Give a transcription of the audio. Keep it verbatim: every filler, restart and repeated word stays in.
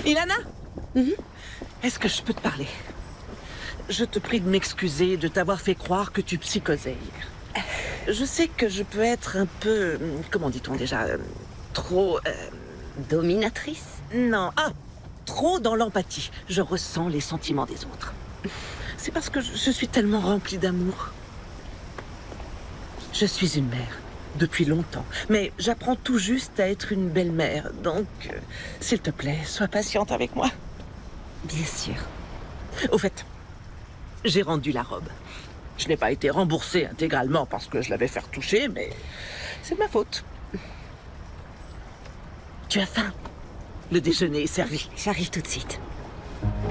Ilana, Mhm. est-ce que je peux te parler? Je te prie de m'excuser de t'avoir fait croire que tu psychosais hier. Je sais que je peux être un peu... Comment dit-on déjà euh, Trop... euh, Dominatrice? non, ah trop dans l'empathie. Je ressens les sentiments des autres. C'est parce que je, je suis tellement remplie d'amour. Je suis une mère, depuis longtemps. Mais j'apprends tout juste à être une belle-mère. Donc, euh, s'il te plaît, sois patiente avec moi. Bien sûr. Au fait, j'ai rendu la robe. Je n'ai pas été remboursée intégralement parce que je l'avais fait retoucher, mais c'est de ma faute. Tu as faim? Le déjeuner est servi. J'arrive tout de suite.